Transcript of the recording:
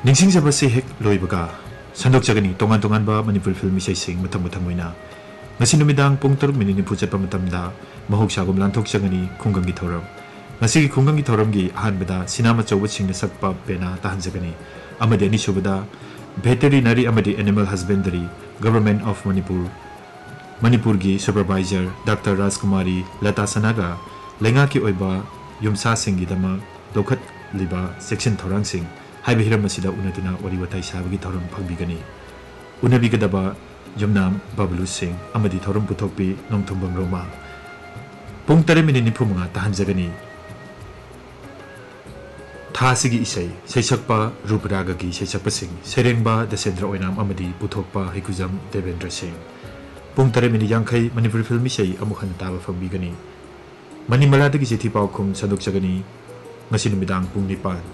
ꯅꯤꯡꯁꯤꯡꯖꯕꯁꯤ ꯍꯦꯛ ꯂꯣꯏꯕꯒ ꯁꯟꯗꯣꯛꯆꯒꯅꯤ ꯇꯣꯉꯥꯟ ꯇꯣꯉꯥꯟꯕ ꯃꯅꯤꯄꯨꯔꯤ ꯐꯤल्म ꯏꯁꯩꯁꯤꯡ ꯃꯊꯪ ꯃꯊꯪ ꯑꯣꯏꯅ ꯉꯁꯤ ꯅꯨꯃꯤꯗꯥꯡ ꯄꯨꯡ 7:40 ꯆꯠꯄ ꯃꯇꯝꯗ ꯃꯍꯧꯁꯥꯒꯨꯝ ꯂꯥꯟꯊꯣꯛꯆꯒꯅꯤ ꯈꯨꯡꯒꯪꯒꯤ ꯊꯧꯔꯝ ꯉꯁꯤꯒꯤ ꯈꯨꯡꯒꯪꯒꯤ ꯊꯧꯔꯝꯒꯤ ꯑꯍꯥꯟꯕꯗ ꯁꯤꯅꯥꯝ ꯑꯆꯧꯕꯁꯤꯡꯅ ꯁꯛꯄ ꯄꯦꯅꯥ ꯇꯥꯍꯟꯖꯒꯅꯤ ꯑꯃꯗꯤ ꯑꯅꯤꯁꯨꯕꯗ ꯚꯦꯇꯔꯤꯅꯔꯤ ꯑꯃꯗꯤ ꯑꯦꯅꯤꯃꯦꯜ ꯍꯁꯕꯦꯟꯗꯔꯤ ꯒꯚꯔꯟꯃꯦꯟꯠ ꯑꯣꯐ ꯃꯅꯤꯄꯨꯔꯒꯤ ꯁꯨꯄꯔꯚꯥꯏꯖꯔ ꯗꯥꯛꯇꯔ ꯔꯥꯖꯀꯨꯃꯥꯔꯤ ꯂꯇꯥ ꯁꯅꯥꯒ ꯂꯩꯉꯥꯛꯀꯤ ꯑꯣꯏꯕ ꯌꯨꯝꯁꯥꯁꯤꯡꯒꯤꯗꯃꯛ ꯂꯧꯈꯠꯂꯤꯕ ꯆꯦꯛꯁꯤꯟ ꯊꯧꯔꯥꯡꯁꯤꯡ ꯍꯥꯏꯕ ꯍꯤꯔꯝ ꯑꯁꯤꯗ ꯎꯅꯗꯨꯅ ꯋꯥꯔꯤ ꯋꯥꯇꯥꯏ ꯁꯥꯕꯒꯤ ꯊꯧꯔꯝ ꯐꯪꯕꯤꯒꯅꯤ ꯎꯅꯕꯤꯒꯗꯕ ꯌꯨꯝꯅꯥꯝ ꯕꯕꯂꯨ ꯁꯤꯡ ꯑꯃꯗꯤ ꯊꯧꯔꯝ ꯄꯨꯊꯣꯛꯄꯤ ꯅꯣꯡꯊꯣꯝꯕꯝ ꯔꯣꯃꯥ ꯄꯨꯡ 7:45 ꯇꯥꯍꯟꯖꯒꯅꯤ ꯊꯥꯁꯤꯒꯤ ꯏꯁꯩ ꯁꯩꯁꯛꯄ ꯔꯨꯄꯔꯥꯒꯒꯤ ꯁꯩꯁꯛꯄꯁꯤꯡ ꯁꯩꯔꯦꯡꯕ ꯗꯁꯦꯟꯗ꯭ꯔ ꯑꯣꯏꯅꯥꯝ ꯑꯃꯗꯤ ꯄꯨꯊꯣꯛꯄ ꯍꯩꯀꯨꯖꯝ ꯗꯦꯕꯦꯟꯗ꯭ꯔ ꯁꯤꯡ ꯄꯨꯡ 7:50 ꯃꯅꯤꯄꯨꯔꯤ ꯐꯤल्म ꯏꯁꯩ ꯑꯃꯨꯛ ꯍꯟꯅ ꯇꯥꯕ ꯐꯪꯕꯤꯒꯅꯤ ꯃꯅꯤꯃꯂꯥꯗꯒꯤ ꯆꯤꯊꯤ ꯄꯥꯎꯈꯨꯝ ꯁꯟꯗꯣꯛꯆꯒꯅꯤ ꯉꯁꯤ ꯅꯨꯃꯤꯗꯥꯡ ꯄꯨꯡ 9